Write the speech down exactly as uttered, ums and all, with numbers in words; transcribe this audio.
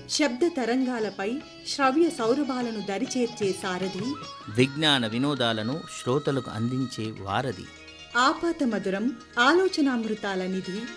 శబ్ద తరంగాలపై శ్రవ్య సౌరభాలను దరిచేర్చే సారథి, విజ్ఞాన వినోదాలను శ్రోతలకు అందించే వారధి, ఆపాత మధురం ఆలోచనామృతాల నిధి